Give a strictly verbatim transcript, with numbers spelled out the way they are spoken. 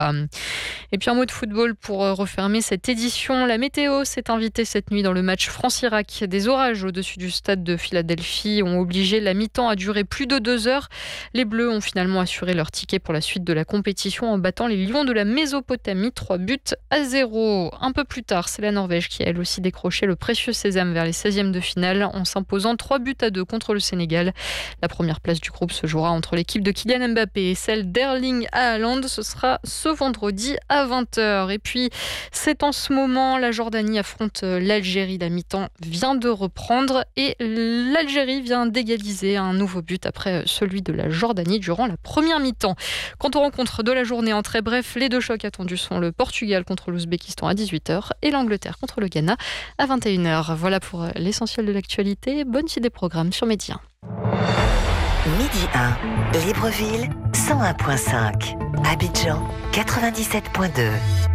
Et puis un mot de football pour refermer cette édition. La météo s'est invitée cette nuit dans le match France-Irak. Des orages au-dessus du stade de Philadelphie ont obligé la mi-temps à durer plus de deux heures. Les Bleus ont finalement assuré leur ticket pour la suite de la compétition en battant les Lions de la Mésopotamie, trois buts à zéro. Un peu plus tard, c'est la Norvège qui a elle aussi décroché le précieux sésame vers les seizièmes de finale en s'imposant trois buts à deux contre le Sénégal. La première place du groupe se jouera entre l'équipe de Kylian Mbappé et celle d'Erling Haaland. Ce sera ce vendredi à vingt heures. Et puis, c'est en ce moment, la Jordanie affronte l'Algérie. La mi-temps vient de reprendre et l'Algérie vient d'égaliser un nouveau but après celui de la Jordanie durant la première mi-temps. Quant aux rencontres de la journée, en très bref, les deux chocs attendus sont le Portugal contre l'Ouzbékistan à dix-huit heures et l'Angleterre contre le Ghana à vingt et une heures. Voilà pour l'essentiel de l'actualité. Bonne suite des programmes sur Midi un. Midi un, Libreville, cent un virgule cinq. Abidjan, quatre-vingt-dix-sept virgule deux.